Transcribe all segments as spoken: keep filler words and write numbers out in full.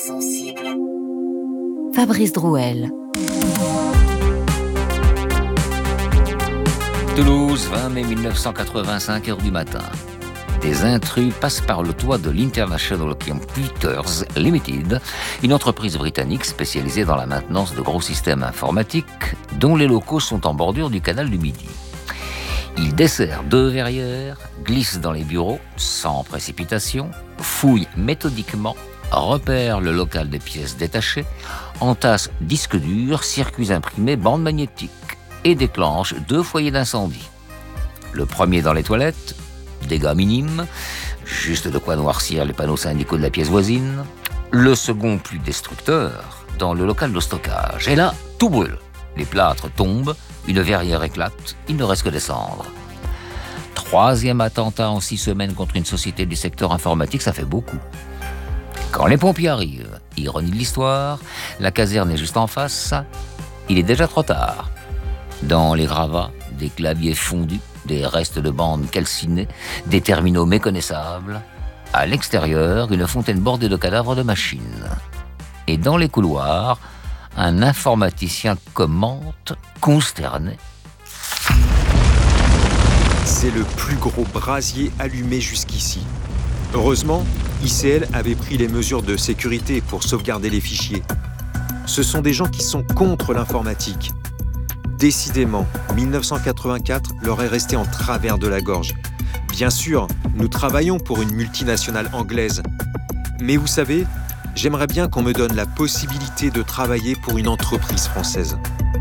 Fabrice Drouel. Toulouse, vingt mai mille neuf cent quatre-vingt, cinq heures du matin. Des intrus passent par le toit de l'International Computers Limited, une entreprise britannique spécialisée dans la maintenance de gros systèmes informatiques dont les locaux sont en bordure du canal du Midi. Ils desserrent deux verrières, glissent dans les bureaux sans précipitation, fouillent méthodiquement, repèrent le local des pièces détachées, entassent disques durs, circuits imprimés, bandes magnétiques et déclenchent deux foyers d'incendie. Le premier dans les toilettes, dégâts minimes, juste de quoi noircir les panneaux syndicaux de la pièce voisine. Le second, plus destructeur, dans le local de stockage. Et là, tout brûle. Les plâtres tombent, une verrière éclate, il ne reste que des cendres. Troisième attentat en six semaines contre une société du secteur informatique, ça fait beaucoup. Quand les pompiers arrivent, ironie de l'histoire, la caserne est juste en face, il est déjà trop tard. Dans les gravats, des claviers fondus, des restes de bandes calcinées, des terminaux méconnaissables. À l'extérieur, une fontaine bordée de cadavres de machines. Et dans les couloirs, un informaticien commente, consterné. C'est le plus gros brasier allumé jusqu'ici. Heureusement, I C L avait pris les mesures de sécurité pour sauvegarder les fichiers. Ce sont des gens qui sont contre l'informatique. Décidément, mille neuf cent quatre-vingt-quatre leur est resté en travers de la gorge. Bien sûr, nous travaillons pour une multinationale anglaise. Mais vous savez, j'aimerais bien qu'on me donne la possibilité de travailler pour une entreprise française.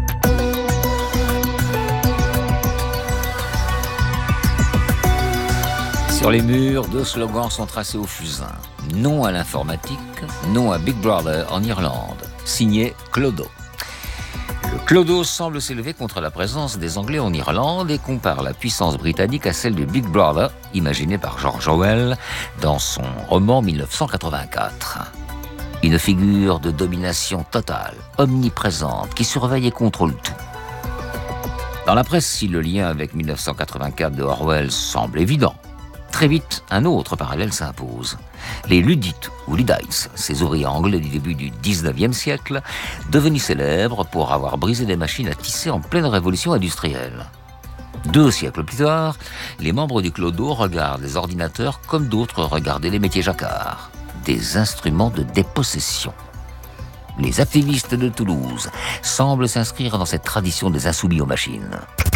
Sur les murs, deux slogans sont tracés au fusain. Non à l'informatique, non à Big Brother en Irlande. Signé Clodo. Le Clodo semble s'élever contre la présence des Anglais en Irlande et compare la puissance britannique à celle du Big Brother, imaginé par George Orwell dans son roman mille neuf cent quatre-vingt-quatre. Une figure de domination totale, omniprésente, qui surveille et contrôle tout. Dans la presse, si le lien avec mille neuf cent quatre-vingt-quatre de Orwell semble évident, très vite, un autre parallèle s'impose. Les Luddites ou Luddites, ces ouvriers anglais du début du dix-neuvième siècle, devenus célèbres pour avoir brisé des machines à tisser en pleine révolution industrielle. Deux siècles plus tard, les membres du Clodo regardent les ordinateurs comme d'autres regardaient les métiers jacquards, des instruments de dépossession. Les activistes de Toulouse semblent s'inscrire dans cette tradition des insoumis aux machines.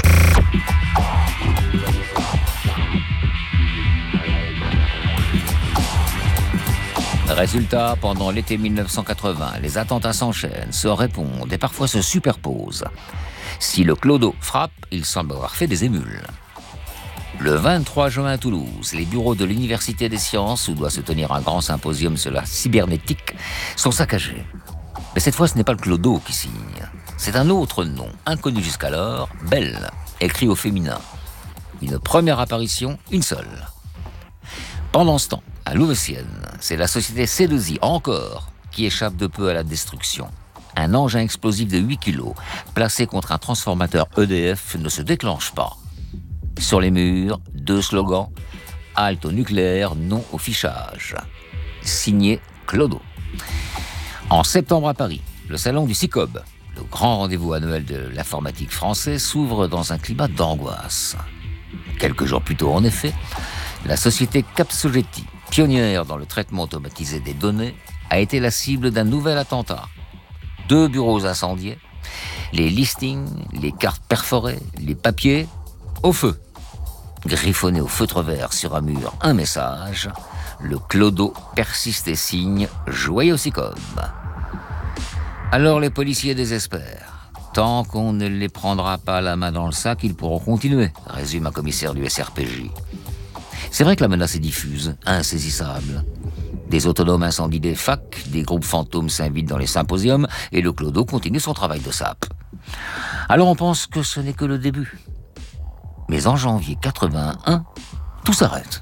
Résultat, pendant l'été mille neuf cent quatre-vingts, les attentats s'enchaînent, se répondent et parfois se superposent. Si le Clodo frappe, il semble avoir fait des émules. Le vingt-trois juin à Toulouse, les bureaux de l'Université des Sciences, où doit se tenir un grand symposium sur la cybernétique, sont saccagés. Mais cette fois, ce n'est pas le Clodo qui signe. C'est un autre nom, inconnu jusqu'alors, Bell, écrit au féminin. Une première apparition, une seule. Pendant ce temps, à Louveciennes, c'est la société C deux I, encore, qui échappe de peu à la destruction. Un engin explosif de huit kilos, placé contre un transformateur E D F, ne se déclenche pas. Sur les murs, deux slogans. Halte au nucléaire, non au fichage. Signé Clodo. En septembre à Paris, le salon du CICOB, le grand rendez-vous annuel de l'informatique français, s'ouvre dans un climat d'angoisse. Quelques jours plus tôt, en effet, la société Capsogeti, pionnière dans le traitement automatisé des données, a été la cible d'un nouvel attentat. Deux bureaux incendiés, les listings, les cartes perforées, les papiers, au feu. Griffonné au feutre vert sur un mur, un message. Le Clodo persiste et signe « Joyeux CICOB ». Alors les policiers désespèrent. Tant qu'on ne les prendra pas la main dans le sac, ils pourront continuer, résume un commissaire du S R P J. C'est vrai que la menace est diffuse, insaisissable. Des autonomes incendient des facs, des groupes fantômes s'invitent dans les symposiums et le Clodo continue son travail de sape. Alors on pense que ce n'est que le début. Mais en janvier quatre-vingt-un, tout s'arrête.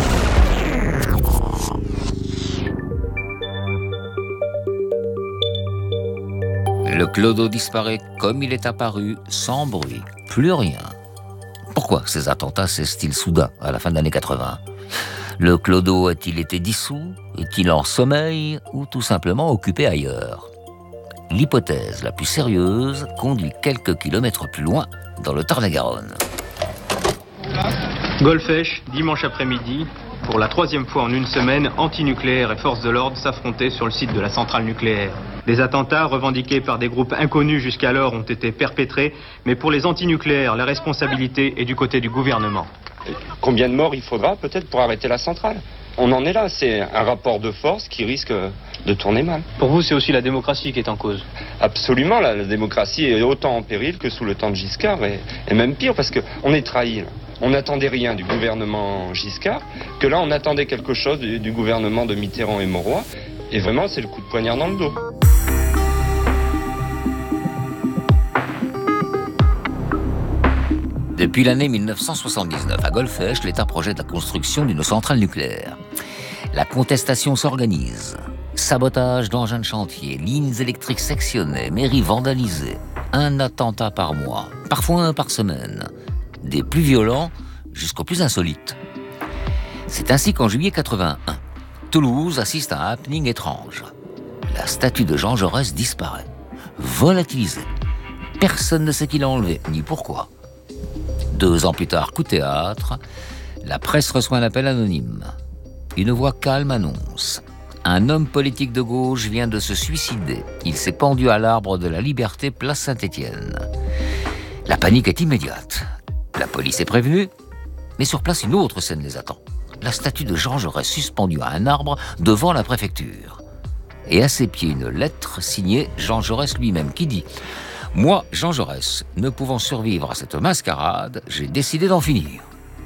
Le Clodo disparaît comme il est apparu, sans bruit, plus rien. Pourquoi ces attentats cessent-ils soudain à la fin de l'année quatre-vingts ? Le clodo a-t-il été dissous? Est-il en sommeil ou tout simplement occupé ailleurs? L'hypothèse la plus sérieuse conduit quelques kilomètres plus loin, dans le Tarn-et-Garonne. Golfech, dimanche après-midi. Pour la troisième fois en une semaine, antinucléaires et forces de l'ordre s'affrontaient sur le site de la centrale nucléaire. Des attentats revendiqués par des groupes inconnus jusqu'alors ont été perpétrés, mais pour les antinucléaires, la responsabilité est du côté du gouvernement. Combien de morts il faudra peut-être pour arrêter la centrale? On en est là, c'est un rapport de force qui risque de tourner mal. Pour vous, c'est aussi la démocratie qui est en cause? Absolument, la, la démocratie est autant en péril que sous le temps de Giscard, et, et même pire, parce qu'on est trahi. Là. On n'attendait rien du gouvernement Giscard, que là on attendait quelque chose du, du gouvernement de Mitterrand et Mauroy, et vraiment c'est le coup de poignard dans le dos. Depuis l'année mille neuf cent soixante-dix-neuf, à Golfech, l'État projette la construction d'une centrale nucléaire. La contestation s'organise. Sabotage d'engins de chantier, lignes électriques sectionnées, mairies vandalisées. Un attentat par mois, parfois un par semaine. Des plus violents jusqu'aux plus insolites. C'est ainsi qu'en juillet quatre-vingt-un, Toulouse assiste à un happening étrange. La statue de Jean Jaurès disparaît, volatilisée. Personne ne sait qui l'a enlevée, ni pourquoi. Deux ans plus tard, coup de théâtre, la presse reçoit un appel anonyme. Une voix calme annonce: un homme politique de gauche vient de se suicider. Il s'est pendu à l'arbre de la Liberté, place Saint-Étienne. La panique est immédiate. La police est prévenue, mais sur place, une autre scène les attend. La statue de Jean Jaurès suspendue à un arbre devant la préfecture. Et à ses pieds, une lettre signée Jean Jaurès lui-même qui dit: moi, Jean Jaurès, ne pouvant survivre à cette mascarade, j'ai décidé d'en finir.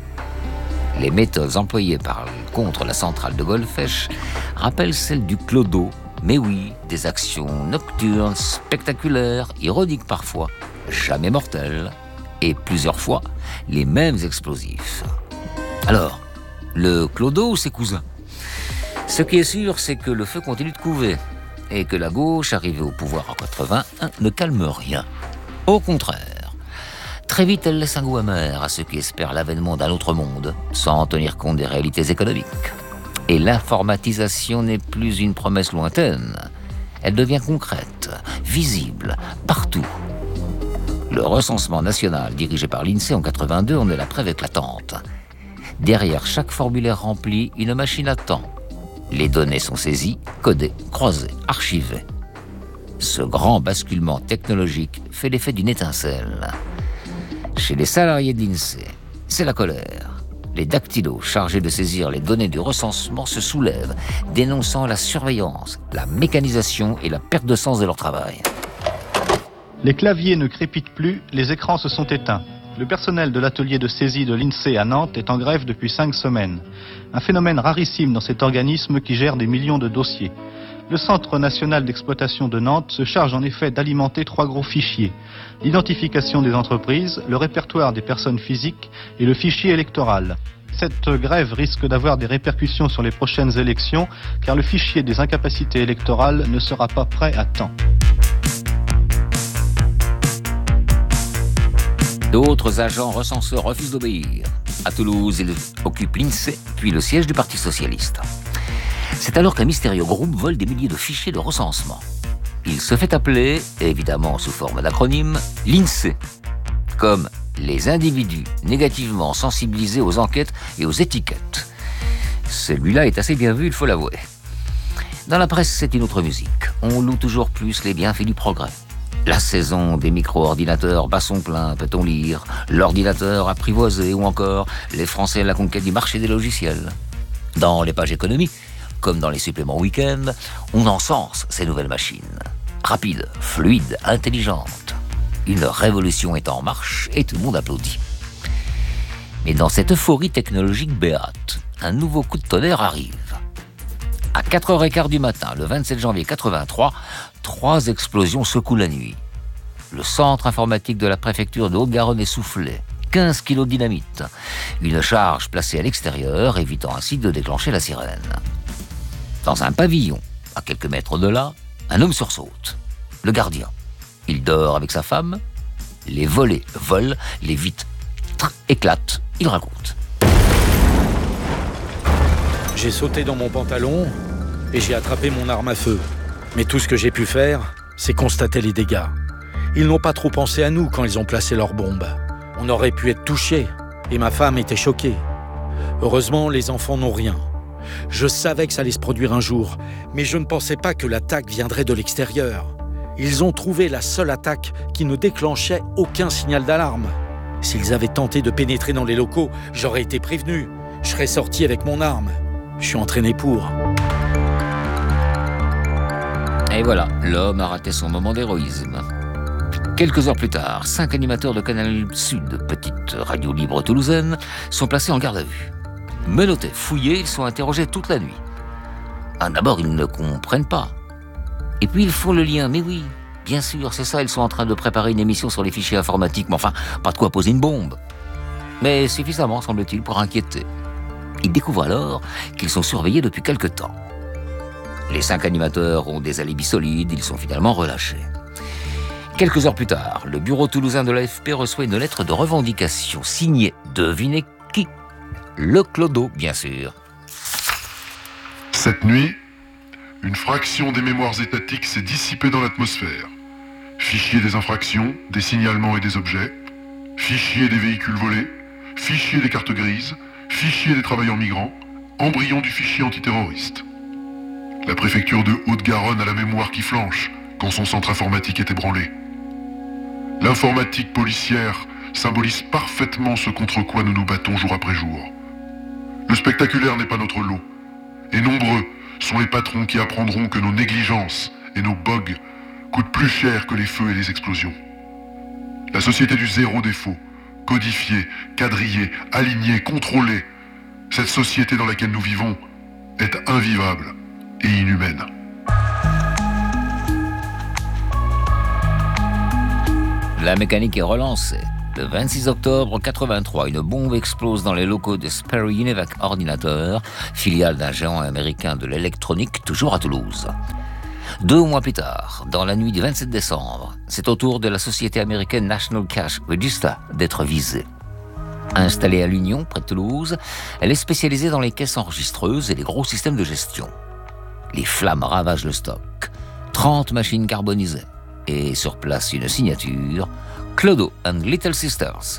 Les méthodes employées par, contre la centrale de Golfech rappellent celles du clodo, mais oui, des actions nocturnes, spectaculaires, ironiques parfois, jamais mortelles, et plusieurs fois les mêmes explosifs. Alors, le clodo ou ses cousins? Ce qui est sûr, c'est que le feu continue de couver et que la gauche, arrivée au pouvoir en quatre-vingt-un, ne calme rien. Au contraire, très vite, elle laisse un goût amer à ceux qui espèrent l'avènement d'un autre monde, sans tenir compte des réalités économiques. Et l'informatisation n'est plus une promesse lointaine. Elle devient concrète, visible, partout. Le recensement national dirigé par l'INSEE en quatre-vingt-deux en est la preuve éclatante. Derrière chaque formulaire rempli, une machine attend. Les données sont saisies, codées, croisées, archivées. Ce grand basculement technologique fait l'effet d'une étincelle. Chez les salariés de l'INSEE, c'est la colère. Les dactylos chargés de saisir les données du recensement se soulèvent, dénonçant la surveillance, la mécanisation et la perte de sens de leur travail. Les claviers ne crépitent plus, les écrans se sont éteints. Le personnel de l'atelier de saisie de l'INSEE à Nantes est en grève depuis cinq semaines. Un phénomène rarissime dans cet organisme qui gère des millions de dossiers. Le Centre national d'exploitation de Nantes se charge en effet d'alimenter trois gros fichiers. L'identification des entreprises, le répertoire des personnes physiques et le fichier électoral. Cette grève risque d'avoir des répercussions sur les prochaines élections car le fichier des incapacités électorales ne sera pas prêt à temps. D'autres agents recenseurs refusent d'obéir. À Toulouse, ils occupent l'INSEE, puis le siège du Parti socialiste. C'est alors qu'un mystérieux groupe vole des milliers de fichiers de recensement. Il se fait appeler, évidemment sous forme d'acronyme, l'INSEE, comme les individus négativement sensibilisés aux enquêtes et aux étiquettes. Celui-là est assez bien vu, il faut l'avouer. Dans la presse, c'est une autre musique. On loue toujours plus les bienfaits du progrès. La saison des micro-ordinateurs bat son plein, peut-on lire, l'ordinateur apprivoisé ou encore les Français à la conquête du marché des logiciels. Dans les pages économie, comme dans les suppléments week-end, on encense ces nouvelles machines. Rapides, fluides, intelligentes. Une révolution est en marche et tout le monde applaudit. Mais dans cette euphorie technologique béate, un nouveau coup de tonnerre arrive. À quatre heures quinze du matin, le vingt-sept janvier quatre-vingt-trois, trois explosions secouent la nuit. Le centre informatique de la préfecture de Haute-Garonne est soufflé. quinze kilos de dynamite. Une charge placée à l'extérieur, évitant ainsi de déclencher la sirène. Dans un pavillon, à quelques mètres de là, un homme sursaute. Le gardien. Il dort avec sa femme. Les volets volent, les vitres éclatent. Il raconte. J'ai sauté dans mon pantalon et j'ai attrapé mon arme à feu. Mais tout ce que j'ai pu faire, c'est constater les dégâts. Ils n'ont pas trop pensé à nous quand ils ont placé leurs bombes. On aurait pu être touchés et ma femme était choquée. Heureusement, les enfants n'ont rien. Je savais que ça allait se produire un jour, mais je ne pensais pas que l'attaque viendrait de l'extérieur. Ils ont trouvé la seule attaque qui ne déclenchait aucun signal d'alarme. S'ils avaient tenté de pénétrer dans les locaux, j'aurais été prévenu. Je serais sorti avec mon arme. Je suis entraîné pour. Et voilà, l'homme a raté son moment d'héroïsme. Quelques heures plus tard, cinq animateurs de Canal Sud, petite radio libre toulousaine, sont placés en garde à vue. Menottés, fouillés, ils sont interrogés toute la nuit. Ah, d'abord, ils ne comprennent pas. Et puis, ils font le lien. Mais oui, bien sûr, c'est ça, ils sont en train de préparer une émission sur les fichiers informatiques. Mais enfin, pas de quoi poser une bombe. Mais suffisamment, semble-t-il, pour inquiéter. Ils découvrent alors qu'ils sont surveillés depuis quelque temps. Les cinq animateurs ont des alibis solides, ils sont finalement relâchés. Quelques heures plus tard, le bureau toulousain de l'A F P reçoit une lettre de revendication signée, devinez qui ? Le Clodo, bien sûr. Cette nuit, une fraction des mémoires étatiques s'est dissipée dans l'atmosphère. Fichier des infractions, des signalements et des objets, fichier des véhicules volés, fichier des cartes grises, fichier des travailleurs migrants, embryon du fichier antiterroriste. La préfecture de Haute-Garonne a la mémoire qui flanche quand son centre informatique est ébranlé. L'informatique policière symbolise parfaitement ce contre quoi nous nous battons jour après jour. Le spectaculaire n'est pas notre lot, et nombreux sont les patrons qui apprendront que nos négligences et nos bogs coûtent plus cher que les feux et les explosions. La société du zéro défaut, codifiée, quadrillée, alignée, contrôlée, cette société dans laquelle nous vivons est invivable et inhumaine. La mécanique est relancée. Le vingt-six octobre quatre-vingt-trois, une bombe explose dans les locaux de Sperry Univac Ordinateur, filiale d'un géant américain de l'électronique, toujours à Toulouse. Deux mois plus tard, dans la nuit du vingt-sept décembre, c'est au tour de la société américaine National Cash Register d'être visée. Installée à l'Union, près de Toulouse, elle est spécialisée dans les caisses enregistreuses et les gros systèmes de gestion. Les flammes ravagent le stock. trente machines carbonisées. Et sur place, une signature, Clodo and Little Sisters.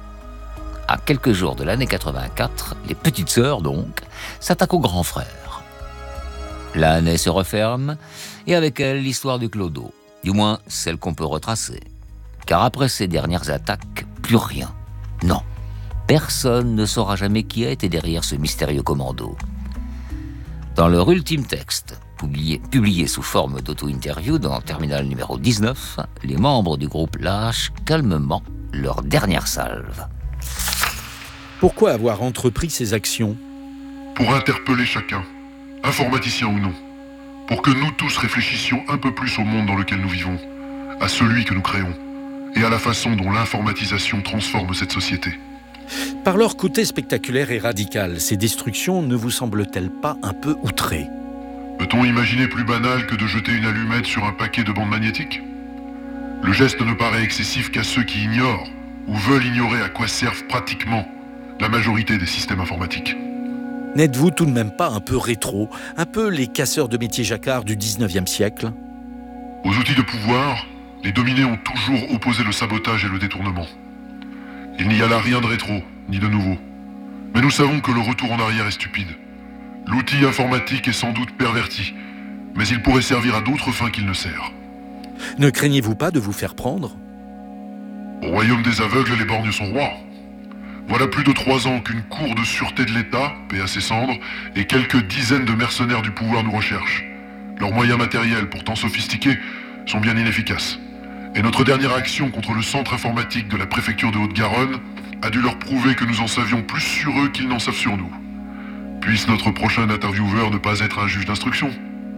À quelques jours de l'année quatre-vingt-quatre, les petites sœurs, donc, s'attaquent aux grands frères. L'année se referme, et avec elle, l'histoire du Clodo. Du moins, celle qu'on peut retracer. Car après ces dernières attaques, plus rien. Non, personne ne saura jamais qui a été derrière ce mystérieux commando. Dans leur ultime texte, publié, publié sous forme d'auto-interview dans Terminal numéro dix-neuf, les membres du groupe lâchent calmement leur dernière salve. Pourquoi avoir entrepris ces actions ? Pour interpeller chacun, informaticien ou non, pour que nous tous réfléchissions un peu plus au monde dans lequel nous vivons, à celui que nous créons, et à la façon dont l'informatisation transforme cette société. Par leur côté spectaculaire et radical, ces destructions ne vous semblent-elles pas un peu outrées ? Peut-on imaginer plus banal que de jeter une allumette sur un paquet de bandes magnétiques ? Le geste ne paraît excessif qu'à ceux qui ignorent ou veulent ignorer à quoi servent pratiquement la majorité des systèmes informatiques. N'êtes-vous tout de même pas un peu rétro, un peu les casseurs de métiers jacquards du dix-neuvième siècle ? Aux outils de pouvoir, les dominés ont toujours opposé le sabotage et le détournement. Il n'y a là rien de rétro, ni de nouveau. Mais nous savons que le retour en arrière est stupide. L'outil informatique est sans doute perverti, mais il pourrait servir à d'autres fins qu'il ne sert. Ne craignez-vous pas de vous faire prendre ? Au royaume des aveugles, les borgnes sont rois. Voilà plus de trois ans qu'une cour de sûreté de l'État, paix à ses cendres, et quelques dizaines de mercenaires du pouvoir nous recherchent. Leurs moyens matériels, pourtant sophistiqués, sont bien inefficaces. Et notre dernière action contre le centre informatique de la préfecture de Haute-Garonne a dû leur prouver que nous en savions plus sur eux qu'ils n'en savent sur nous. Puisse notre prochain intervieweur ne pas être un juge d'instruction.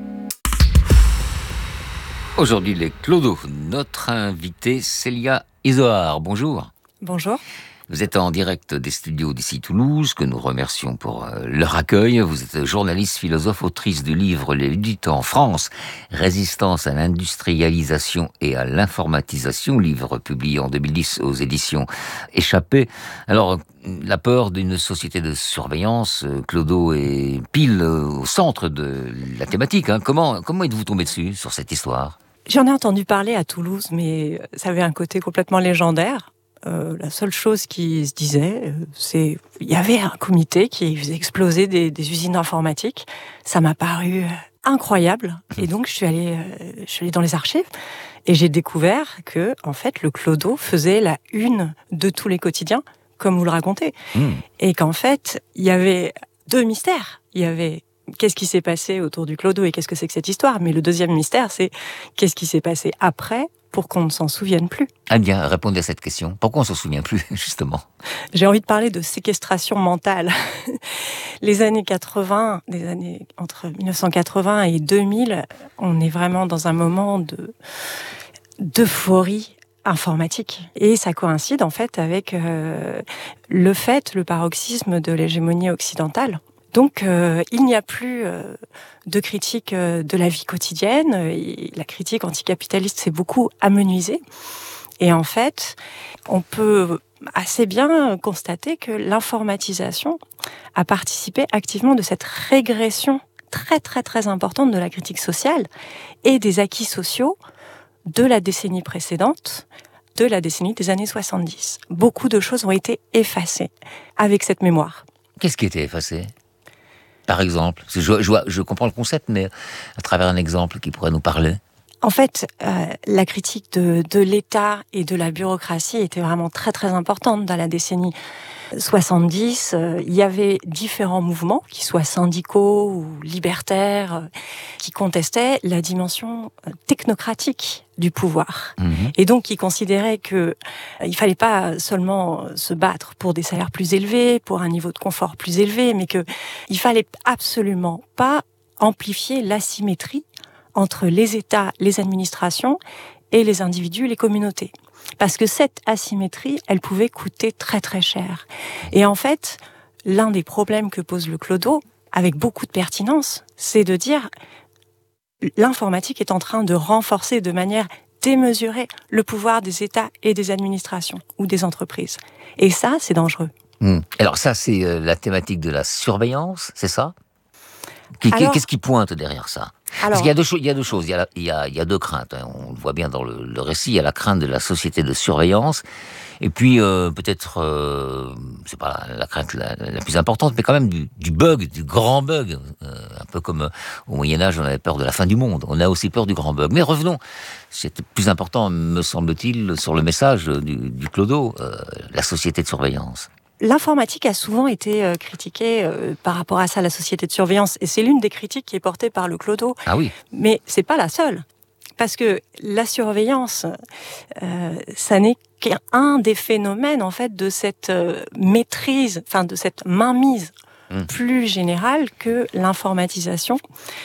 Aujourd'hui, les Clodo. Notre invitée, Célia Isoard. Bonjour. Bonjour. Vous êtes en direct des studios d'ici Toulouse, que nous remercions pour euh, leur accueil. Vous êtes journaliste, philosophe, autrice du livre Les luttes en France, résistance à l'industrialisation et à l'informatisation, livre publié en deux mille dix aux éditions Échappée. Alors, la peur d'une société de surveillance, euh, Clodo est pile euh, au centre de la thématique. Hein. Comment, comment êtes-vous tombé dessus, sur cette histoire ? J'en ai entendu parler à Toulouse, mais ça avait un côté complètement légendaire. Euh, la seule chose qui se disait, euh, c'est il y avait un comité qui faisait exploser des, des usines informatiques. Ça m'a paru euh, incroyable, et donc je suis allée, euh, je suis allée dans les archives et j'ai découvert que en fait le Clodo faisait la une de tous les quotidiens, comme vous le racontez, mmh. et qu'en fait il y avait deux mystères. Il y avait qu'est-ce qui s'est passé autour du Clodo et qu'est-ce que c'est que cette histoire, mais le deuxième mystère, c'est qu'est-ce qui s'est passé après pour qu'on ne s'en souvienne plus. Ah bien, répondez à cette question. Pourquoi on ne s'en souvient plus, justement ? J'ai envie de parler de séquestration mentale. Les années quatre-vingts, des années entre dix-neuf cent quatre-vingts et deux mille, on est vraiment dans un moment de d'euphorie informatique. Et ça coïncide en fait avec euh, le fait, le paroxysme de l'hégémonie occidentale. Donc, euh, il n'y a plus euh, de critique euh, de la vie quotidienne. Et la critique anticapitaliste s'est beaucoup amenuisée. Et en fait, on peut assez bien constater que l'informatisation a participé activement de cette régression très, très, très importante de la critique sociale et des acquis sociaux de la décennie précédente, de la décennie des années soixante-dix. Beaucoup de choses ont été effacées avec cette mémoire. Qu'est-ce qui a été effacé ? Par exemple, je, je, je comprends le concept, mais à travers un exemple qui pourrait nous parler. En fait, euh, la critique de, de l'État et de la bureaucratie était vraiment très très importante dans la décennie soixante-dix. Euh, il y avait différents mouvements, qu'ils soient syndicaux ou libertaires, euh, qui contestaient la dimension technocratique du pouvoir. Mmh. Et donc qui considéraient que euh, il fallait pas seulement se battre pour des salaires plus élevés, pour un niveau de confort plus élevé, mais que il fallait absolument pas amplifier l'asymétrie entre les États, les administrations et les individus, les communautés. Parce que cette asymétrie, elle pouvait coûter très très cher. Et en fait, l'un des problèmes que pose le Clodo, avec beaucoup de pertinence, c'est de dire l'informatique est en train de renforcer de manière démesurée le pouvoir des États et des administrations ou des entreprises. Et ça, c'est dangereux. Mmh. Alors ça, c'est euh, la thématique de la surveillance, c'est ça ? Alors, qu'est-ce qui pointe derrière ça ? Alors, Parce qu'il y a deux, cho- il y a deux choses, il y a, il y a, il y a deux craintes. Hein. On le voit bien dans le, le récit, il y a la crainte de la société de surveillance, et puis euh, peut-être, euh, c'est pas la, la crainte la, la plus importante, mais quand même du, du bug, du grand bug. Euh, un peu comme euh, au Moyen-Âge, on avait peur de la fin du monde. On a aussi peur du grand bug. Mais revenons, c'est plus important, me semble-t-il, sur le message du, du Clodo, euh, la société de surveillance. L'informatique a souvent été euh, critiquée euh, par rapport à ça, la société de surveillance, et c'est l'une des critiques qui est portée par le Clodo. Ah oui. Mais c'est pas la seule, parce que la surveillance, euh, ça n'est qu'un des phénomènes en fait de cette euh, maîtrise, enfin de cette mainmise mmh. plus générale que l'informatisation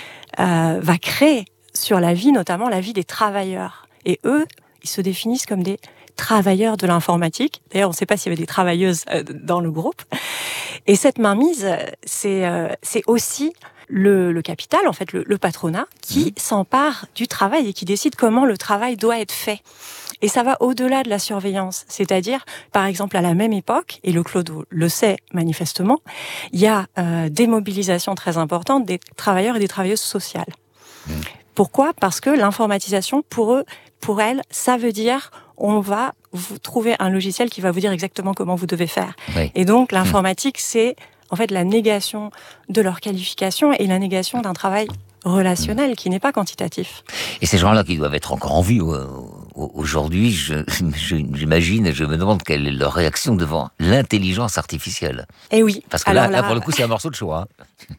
euh, va créer sur la vie, notamment la vie des travailleurs. Et eux, ils se définissent comme des travailleurs de l'informatique. D'ailleurs, on ne sait pas s'il y avait des travailleuses dans le groupe. Et cette mainmise, c'est, euh, c'est aussi le, le capital, en fait, le, le patronat, qui mmh. s'empare du travail et qui décide comment le travail doit être fait. Et ça va au-delà de la surveillance. C'est-à-dire, par exemple, à la même époque, et le Clodo le sait manifestement, il y a euh, des mobilisations très importantes des travailleurs et des travailleuses sociales. Mmh. Pourquoi ? Parce que l'informatisation, pour eux, pour elles, ça veut dire on va vous trouver un logiciel qui va vous dire exactement comment vous devez faire. Oui. Et donc, l'informatique, c'est en fait la négation de leur qualification et la négation d'un travail relationnel qui n'est pas quantitatif. Et ces gens-là qui doivent être encore en vie aujourd'hui, je, je, j'imagine et je me demande quelle est leur réaction devant l'intelligence artificielle. Eh oui. Parce que là, là, là, pour le coup, c'est un morceau de choix. Hein.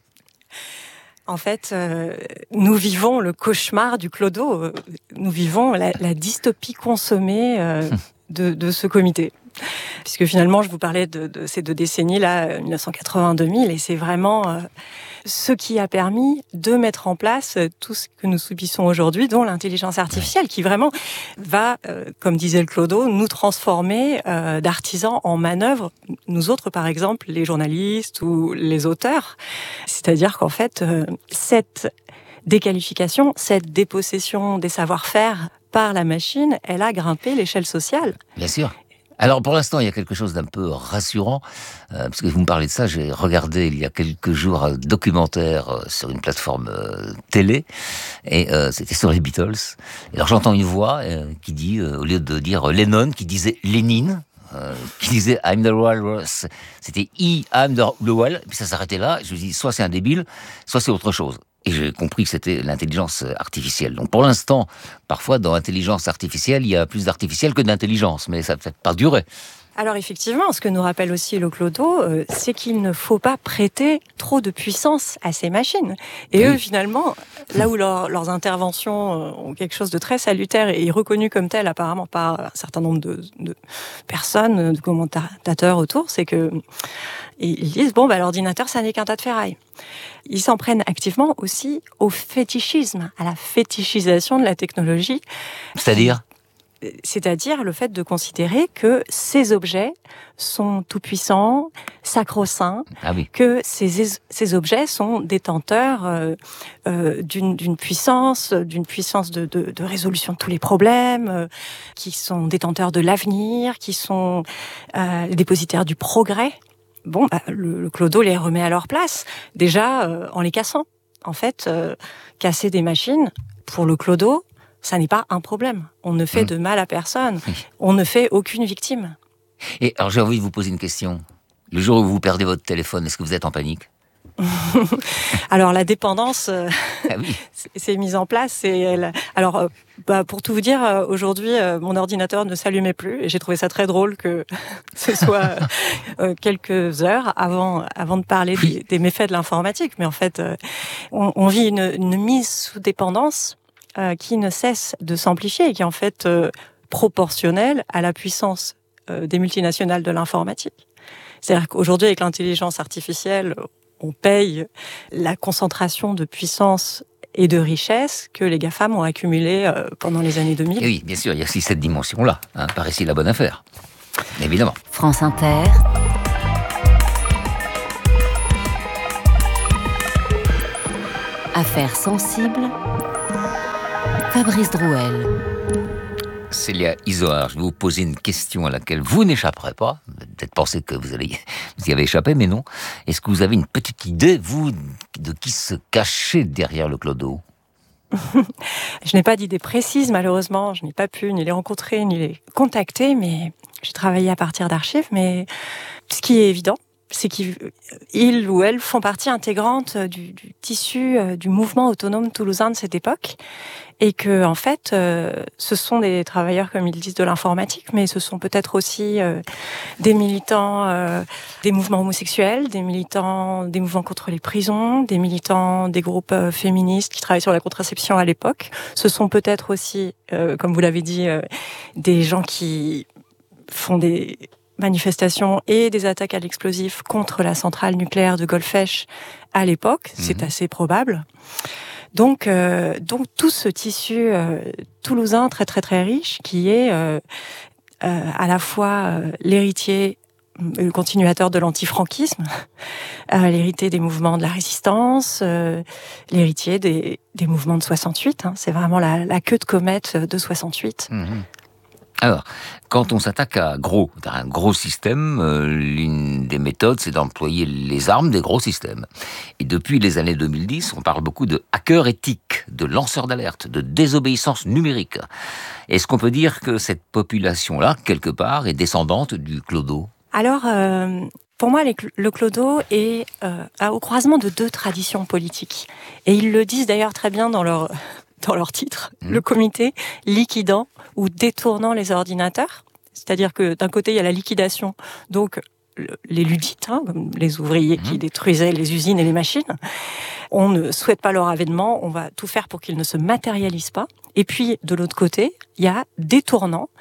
En fait, euh, nous vivons le cauchemar du Clodo. Nous vivons la, la dystopie consommée euh, de, de ce comité. Puisque finalement, je vous parlais de, de ces deux décennies-là, mille neuf cent quatre-vingts deux mille, et c'est vraiment euh, ce qui a permis de mettre en place tout ce que nous subissons aujourd'hui, dont l'intelligence artificielle, qui vraiment va, euh, comme disait le Clodo, nous transformer euh, d'artisans en manœuvres, nous autres par exemple, les journalistes ou les auteurs. C'est-à-dire qu'en fait, euh, cette déqualification, cette dépossession des savoir-faire par la machine, elle a grimpé l'échelle sociale. Bien sûr. Alors pour l'instant, il y a quelque chose d'un peu rassurant, euh, parce que vous me parlez de ça, j'ai regardé il y a quelques jours un documentaire euh, sur une plateforme euh, télé, et euh, c'était sur les Beatles. Et alors j'entends une voix euh, qui dit, euh, au lieu de dire Lennon, qui disait Lénine, euh, qui disait I'm the walrus, c'était I, I'm the whale, et puis ça s'arrêtait là, je me dis soit c'est un débile, soit c'est autre chose. Et j'ai compris que c'était l'intelligence artificielle. Donc pour l'instant, parfois dans l'intelligence artificielle, il y a plus d'artificiel que d'intelligence, mais ça ne peut pas durer. Alors effectivement, ce que nous rappelle aussi le Clodo, euh, c'est qu'il ne faut pas prêter trop de puissance à ces machines. Et oui. Eux, finalement, là où leur, leurs interventions ont quelque chose de très salutaire et reconnu comme tel apparemment par un certain nombre de, de personnes, de commentateurs autour, c'est que ils disent bon, bah, l'ordinateur, ça n'est qu'un tas de ferraille. Ils s'en prennent activement aussi au fétichisme, à la fétichisation de la technologie. C'est-à-dire ? C'est-à-dire le fait de considérer que ces objets sont tout-puissants, sacro-saints, ah oui. que ces, ces objets sont détenteurs euh, euh, d'une, d'une puissance, d'une puissance de, de, de résolution de tous les problèmes, euh, qui sont détenteurs de l'avenir, qui sont euh, les dépositaires du progrès. Bon, bah, le, le Clodo les remet à leur place, déjà euh, en les cassant. En fait, euh, casser des machines, pour le Clodo, ça n'est pas un problème. On ne fait mmh. de mal à personne. Oui. On ne fait aucune victime. Et alors, j'ai envie de vous poser une question. Le jour où vous perdez votre téléphone, est-ce que vous êtes en panique ? Alors, la dépendance euh, ah oui. s'est mise en place. Et elle... Alors, euh, bah, pour tout vous dire, euh, aujourd'hui, euh, mon ordinateur ne s'allumait plus. Et j'ai trouvé ça très drôle que ce soit euh, quelques heures avant, avant de parler oui. des, des méfaits de l'informatique. Mais en fait, euh, on, on vit une, une mise sous dépendance Euh, qui ne cesse de s'amplifier et qui est en fait euh, proportionnelle à la puissance euh, des multinationales de l'informatique. C'est-à-dire qu'aujourd'hui, avec l'intelligence artificielle, on paye la concentration de puissance et de richesse que les GAFAM ont accumulée euh, pendant les années deux mille. Et oui, bien sûr, il y a aussi cette dimension-là. Hein, par ici, la bonne affaire. Évidemment. France Inter. Affaires sensibles. Fabrice Drouel. Célia Isoard, je vais vous poser une question à laquelle vous n'échapperez pas. Peut-être penser que vous, allez, vous y avez échappé, mais non. Est-ce que vous avez une petite idée, vous, de qui se cachait derrière le Clodo ? Je n'ai pas d'idée précise, malheureusement. Je n'ai pas pu ni les rencontrer, ni les contacter, mais j'ai travaillé à partir d'archives. Mais ce qui est évident, c'est qu'ils ou elles font partie intégrante du, du tissu, euh, du mouvement autonome toulousain de cette époque, et que en fait, euh, ce sont des travailleurs, comme ils disent, de l'informatique, mais ce sont peut-être aussi euh, des militants euh, des mouvements homosexuels, des militants des mouvements contre les prisons, des militants des groupes euh, féministes qui travaillent sur la contraception à l'époque. Ce sont peut-être aussi, euh, comme vous l'avez dit, euh, des gens qui font des manifestations et des attaques à l'explosif contre la centrale nucléaire de Golfech à l'époque, mmh. c'est assez probable. Donc, euh, donc tout ce tissu euh, toulousain très très très riche, qui est euh, euh, à la fois euh, l'héritier, le continuateur de l'antifranquisme, euh, l'héritier des mouvements de la résistance, euh, l'héritier des, des mouvements de soixante-huit. Hein, c'est vraiment la, la queue de comète de soixante-huit. Mmh. Alors, quand on s'attaque à gros, à un gros système, euh, l'une des méthodes, c'est d'employer les armes des gros systèmes. Et depuis les années deux mille dix, on parle beaucoup de hackers éthiques, de lanceurs d'alerte, de désobéissance numérique. Est-ce qu'on peut dire que cette population-là, quelque part, est descendante du Clodo ? Alors, euh, pour moi, les, le Clodo est euh, au croisement de deux traditions politiques. Et ils le disent d'ailleurs très bien dans leur... dans leur titre, mmh. le comité liquidant ou détournant les ordinateurs. C'est-à-dire que d'un côté, il y a la liquidation, donc le, les ludites, hein, comme les ouvriers mmh. qui détruisaient les usines et les machines. On ne souhaite pas leur avènement, on va tout faire pour qu'ils ne se matérialisent pas. Et puis, de l'autre côté, il y a détournant,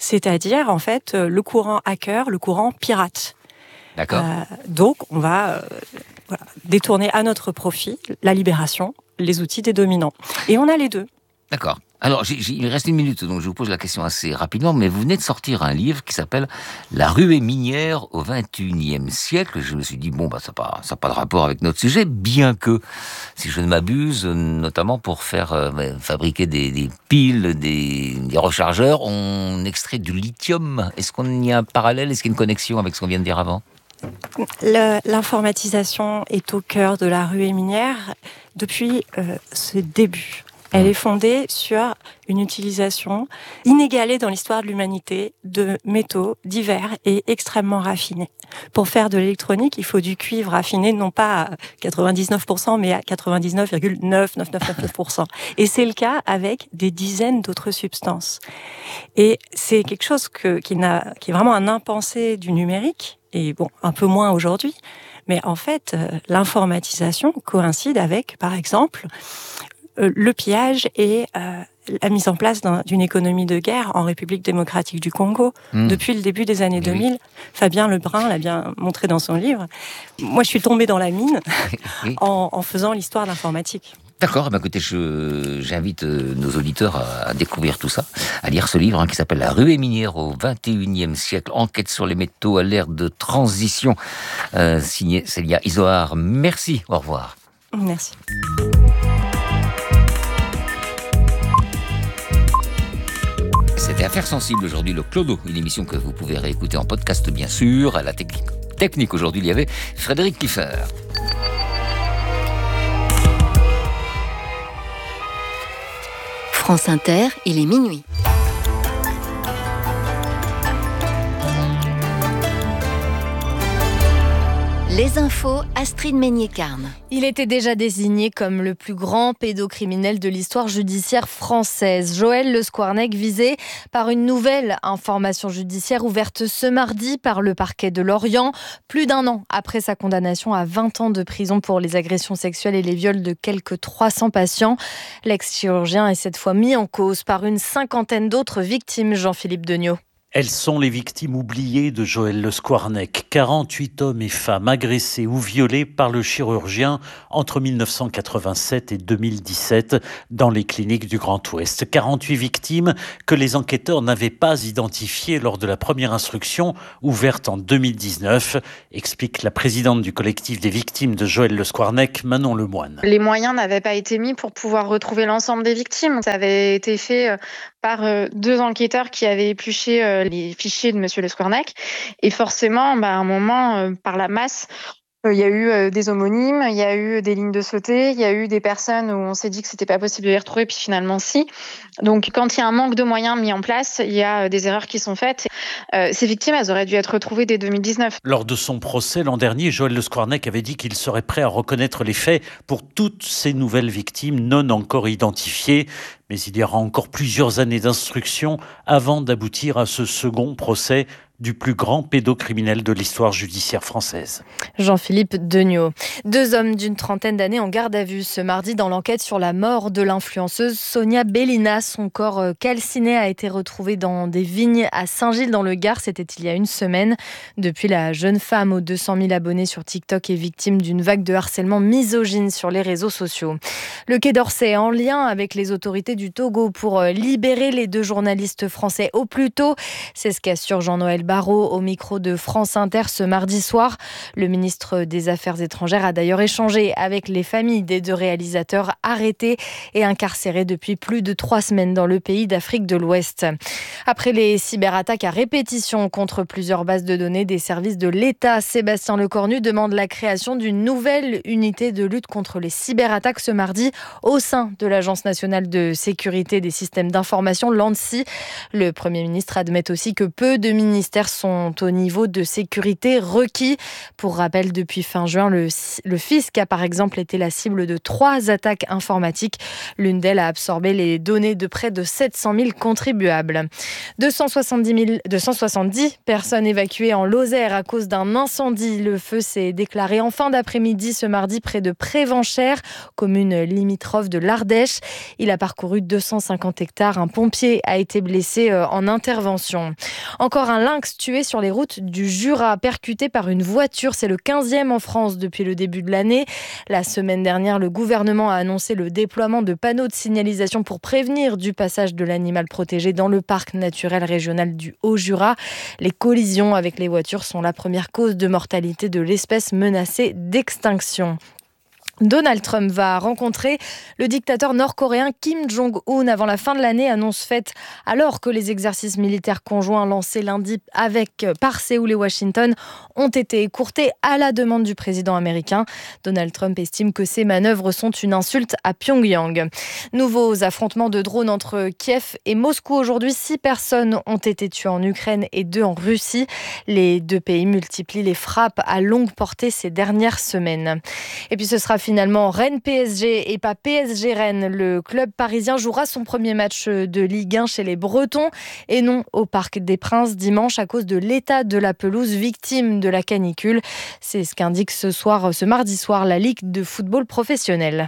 c'est-à-dire en fait le courant hacker, le courant pirate. D'accord. Euh, donc on va euh, voilà, détourner à notre profit la libération, les outils des dominants. Et on a les deux. D'accord. Alors, j'ai, j'ai, il reste une minute, donc je vous pose la question assez rapidement, mais vous venez de sortir un livre qui s'appelle « La ruée minière au vingt et unième siècle ». Je me suis dit, bon, bah, ça n'a pas, ça pas de rapport avec notre sujet, bien que, si je ne m'abuse, notamment pour faire euh, fabriquer des, des piles, des, des rechargeurs, on extrait du lithium. Est-ce qu'il y a un parallèle, est-ce qu'il y a une connexion avec ce qu'on vient de dire avant ? Le, l'informatisation est au cœur de la ruée minière depuis euh, ce début. Elle est fondée sur une utilisation inégalée dans l'histoire de l'humanité de métaux divers et extrêmement raffinés. Pour faire de l'électronique, il faut du cuivre raffiné, non pas à quatre-vingt-dix-neuf pour cent, mais à quatre-vingt-dix-neuf virgule neuf neuf neuf neuf pour cent. Et c'est le cas avec des dizaines d'autres substances. Et c'est quelque chose que, qui, n'a, qui est vraiment un impensé du numérique, et bon, un peu moins aujourd'hui. Mais en fait, euh, l'informatisation coïncide avec, par exemple, le pillage et euh, la mise en place d'un, d'une économie de guerre en République démocratique du Congo. Mmh. Depuis le début des années deux mille, oui. Fabien Lebrun l'a bien montré dans son livre. Moi, je suis tombée dans la mine oui. en, en faisant l'histoire de l'informatique. D'accord, bah écoutez, je, j'invite euh, nos auditeurs à, à découvrir tout ça, à lire ce livre hein, qui s'appelle « La ruée minière au vingt et unième siècle, enquête sur les métaux à l'ère de transition euh, », signé Célia Isoard. Merci, au revoir. Merci. C'était Affaires sensibles aujourd'hui, le Clodo, une émission que vous pouvez réécouter en podcast bien sûr. À la technique, technique aujourd'hui, il y avait Frédéric Kiffer. France Inter, il est minuit. Les infos, Astrid Meignet-Carne. Il était déjà désigné comme le plus grand pédocriminel de l'histoire judiciaire française. Joël Le Squarnec visé par une nouvelle information judiciaire ouverte ce mardi par le parquet de Lorient, plus d'un an après sa condamnation à vingt ans de prison pour les agressions sexuelles et les viols de quelques trois cents patients. L'ex-chirurgien est cette fois mis en cause par une cinquantaine d'autres victimes, Jean-Philippe Degnaud. Elles sont les victimes oubliées de Joël Le Squarnec. quarante-huit hommes et femmes agressés ou violés par le chirurgien entre dix-neuf cent quatre-vingt-sept et deux mille dix-sept dans les cliniques du Grand Ouest. quarante-huit victimes que les enquêteurs n'avaient pas identifiées lors de la première instruction ouverte en deux mille dix-neuf, explique la présidente du collectif des victimes de Joël Le Squarnec, Manon Lemoine. Les moyens n'avaient pas été mis pour pouvoir retrouver l'ensemble des victimes. Ça avait été fait par deux enquêteurs qui avaient épluché les fichiers de Monsieur Le Squarnec. Et forcément, bah, à un moment, euh, par la masse, il y a eu euh, des homonymes, il y a eu des lignes de sauté, il y a eu des personnes où on s'est dit que c'était pas possible de les retrouver, puis finalement si. Donc quand il y a un manque de moyens mis en place, il y a des erreurs qui sont faites. Euh, ces victimes, elles auraient dû être retrouvées dès deux mille dix-neuf. Lors de son procès l'an dernier, Joël Le Squarnec avait dit qu'il serait prêt à reconnaître les faits pour toutes ces nouvelles victimes non encore identifiées. Mais il y aura encore plusieurs années d'instruction avant d'aboutir à ce second procès du plus grand pédocriminel de l'histoire judiciaire française. Jean-Philippe Degnaud. Deux hommes d'une trentaine d'années en garde à vue ce mardi dans l'enquête sur la mort de l'influenceuse Sonia Bellina. Son corps calciné a été retrouvé dans des vignes à Saint-Gilles-dans-le-Gard. C'était il y a une semaine. Depuis, la jeune femme aux deux cent mille abonnés sur TikTok est victime d'une vague de harcèlement misogyne sur les réseaux sociaux. Le Quai d'Orsay, en lien avec les autorités du Togo pour libérer les deux journalistes français au plus tôt. C'est ce qu'assure Jean-Noël Barrot au micro de France Inter ce mardi soir. Le ministre des Affaires étrangères a d'ailleurs échangé avec les familles des deux réalisateurs arrêtés et incarcérés depuis plus de trois semaines dans le pays d'Afrique de l'Ouest. Après les cyberattaques à répétition contre plusieurs bases de données des services de l'État, Sébastien Lecornu demande la création d'une nouvelle unité de lutte contre les cyberattaques ce mardi au sein de l'Agence nationale de sécurité des systèmes d'information, l'ANSSI. Le Premier ministre admet aussi que peu de ministères ministères sont au niveau de sécurité requis. Pour rappel, depuis fin juin, le, le fisc a par exemple été la cible de trois attaques informatiques. L'une d'elles a absorbé les données de près de sept cent mille contribuables. deux cent soixante-dix mille, deux cent soixante-dix personnes évacuées en Lozère à cause d'un incendie. Le feu s'est déclaré en fin d'après-midi ce mardi près de Prévenchères, commune limitrophe de l'Ardèche. Il a parcouru deux cent cinquante hectares. Un pompier a été blessé en intervention. Encore un lynx tué sur les routes du Jura, percuté par une voiture. C'est le quinzième en France depuis le début de l'année. La semaine dernière, le gouvernement a annoncé le déploiement de panneaux de signalisation pour prévenir du passage de l'animal protégé dans le parc naturel régional du Haut-Jura. Les collisions avec les voitures sont la première cause de mortalité de l'espèce menacée d'extinction. Donald Trump va rencontrer le dictateur nord-coréen Kim Jong-un avant la fin de l'année, annonce faite alors que les exercices militaires conjoints lancés lundi avec, par Séoul et Washington ont été écourtés à la demande du président américain. Donald Trump estime que ces manœuvres sont une insulte à Pyongyang. Nouveaux affrontements de drones entre Kiev et Moscou. Aujourd'hui, six personnes ont été tuées en Ukraine et deux en Russie. Les deux pays multiplient les frappes à longue portée ces dernières semaines. Et puis ce sera finalement Rennes-P S G et pas P S G-Rennes. Le club parisien jouera son premier match de Ligue un chez les Bretons et non au Parc des Princes dimanche à cause de l'état de la pelouse victime de la canicule. C'est ce qu'indique ce soir, ce mardi soir, la Ligue de football professionnel.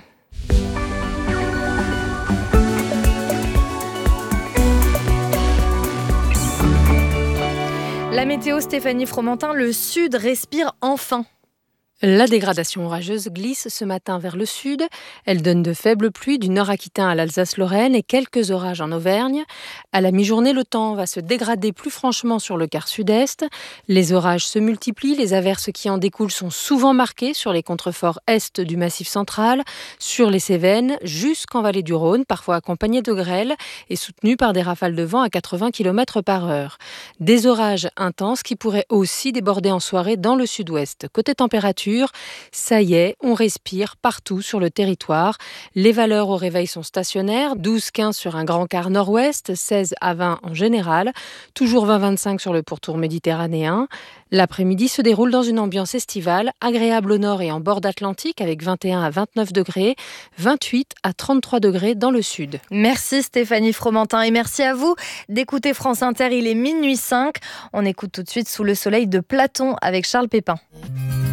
La météo, Stéphanie Fromentin, le sud respire enfin. La dégradation orageuse glisse ce matin vers le sud. Elle donne de faibles pluies du nord aquitain à l'Alsace-Lorraine et quelques orages en Auvergne. À la mi-journée, le temps va se dégrader plus franchement sur le quart sud-est. Les orages se multiplient. Les averses qui en découlent sont souvent marquées sur les contreforts est du Massif central, sur les Cévennes, jusqu'en vallée du Rhône, parfois accompagnées de grêle et soutenues par des rafales de vent à quatre-vingts kilomètres par heure. Des orages intenses qui pourraient aussi déborder en soirée dans le sud-ouest. Côté température, ça y est, on respire partout sur le territoire. Les valeurs au réveil sont stationnaires, douze à quinze sur un grand quart nord-ouest, seize à vingt en général, toujours vingt à vingt-cinq sur le pourtour méditerranéen. L'après-midi se déroule dans une ambiance estivale, agréable au nord et en bord d'Atlantique avec vingt et un à vingt-neuf degrés, vingt-huit à trente-trois degrés dans le sud. Merci Stéphanie Fromentin et merci à vous d'écouter France Inter, il est minuit cinq. On écoute tout de suite Sous le soleil de Platon avec Charles Pépin.